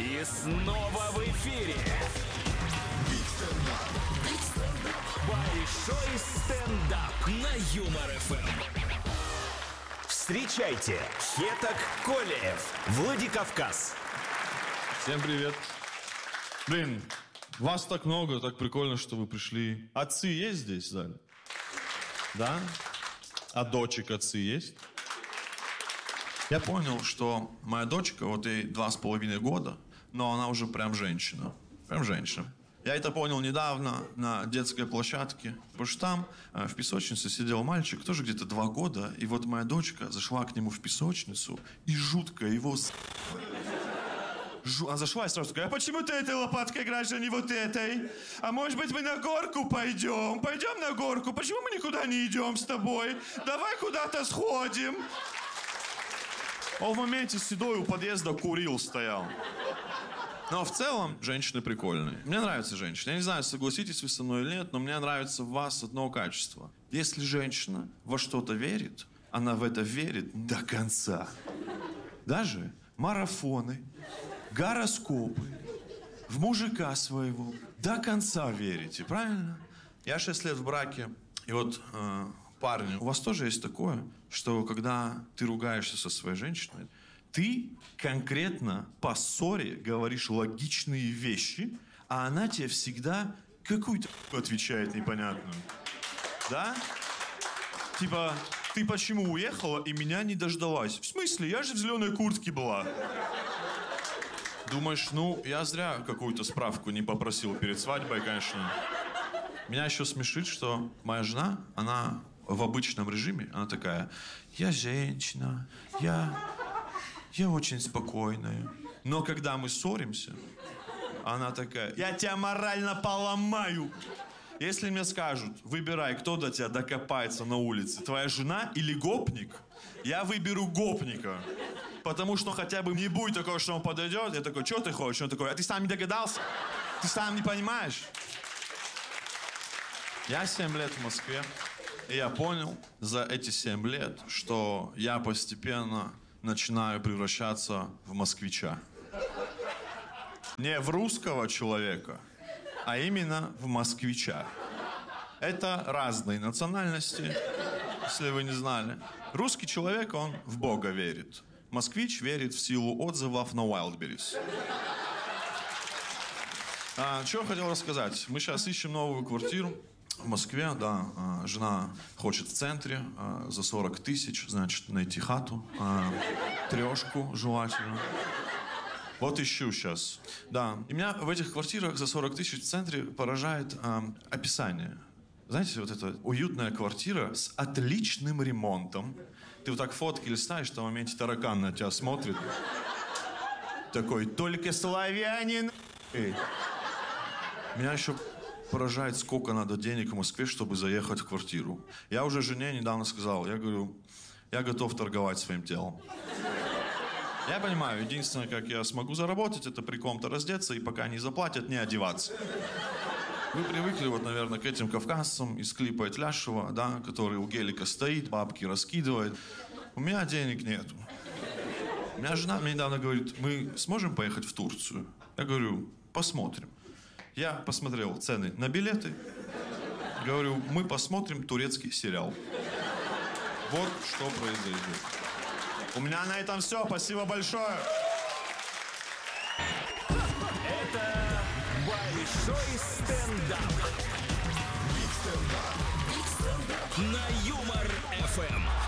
И снова в эфире большой стендап на Юмор ФМ. Встречайте, Хетак Колеев, Владикавказ. Всем привет. Блин, вас так много, так прикольно, что вы пришли. Отцы есть здесь в зале? Да? А дочек отцы есть? Я понял, что моя дочка, вот ей 2,5 года, но она уже прям женщина. Прям женщина. Я это понял недавно на детской площадке, потому что там в песочнице сидел мальчик, тоже где-то 2 года, и вот моя дочка зашла к нему в песочницу и жутко его Она зашла и сразу такая: а почему ты этой лопаткой играешь, а не вот этой? А может быть, мы на горку пойдем? Пойдем на горку? Почему мы никуда не идем с тобой? Давай куда-то сходим. Он в моменте седой у подъезда курил, стоял. Но в целом женщины прикольные. Мне нравятся женщины. Я не знаю, согласитесь вы со мной или нет, но мне нравится в вас одно качество. Если женщина во что-то верит, она в это верит до конца. Даже марафоны, гороскопы, в мужика своего до конца верите, правильно? Я 6 лет в браке, и вот, парни, у вас тоже есть такое, что когда ты ругаешься со своей женщиной, ты конкретно по ссоре говоришь логичные вещи, а она тебе всегда какую-то отвечает непонятную. Да? Типа, ты почему уехала и меня не дождалась? В смысле? Я же в зеленой куртке была. Думаешь, ну, я зря какую-то справку не попросил перед свадьбой, конечно. Меня еще смешит, что моя жена, она в обычном режиме, она такая: я женщина, я очень спокойная. Но когда мы ссоримся, она такая: я тебя морально поломаю. Если мне скажут: выбирай, кто до тебя докопается на улице, твоя жена или гопник, я выберу гопника. Потому что хотя бы не будет такого, что он подойдет. Я такой: что ты хочешь? Он такой: а ты сам не догадался? Ты сам не понимаешь? Я 7 лет в Москве, и я понял за эти 7 лет, что я постепенно начинаю превращаться в москвича. Не в русского человека, а именно в москвича. Это разные национальности, если вы не знали. Русский человек, он в Бога верит. Москвич верит в силу отзывов на Wildberries. Что я хотел рассказать? Мы сейчас ищем новую квартиру в Москве, да. Жена хочет в центре за 40 тысяч, значит, найти хату. 3 желательно. Вот ищу сейчас. Да. И меня в этих квартирах за 40 тысяч в центре поражает описание. Знаете, вот эта уютная квартира с отличным ремонтом. Ты вот так фотки листаешь, в том моменте таракан на тебя смотрит. Такой: только славянин. Меня еще поражает, сколько надо денег в Москве, чтобы заехать в квартиру. Я уже жене недавно сказал, я говорю: я готов торговать своим телом. Я понимаю, единственное, как я смогу заработать, это при ком-то раздеться и пока не заплатят, не одеваться. Вы привыкли, вот, наверное, к этим кавказцам из клипа Этляшева, да, который у гелика стоит, бабки раскидывает. У меня денег нету. У меня жена мне недавно говорит: мы сможем поехать в Турцию? Я говорю: посмотрим. Я посмотрел цены на билеты. Говорю: мы посмотрим турецкий сериал. Вот что произойдет. У меня на этом все. Спасибо большое. Это большой стендап. На Юмор ФМ.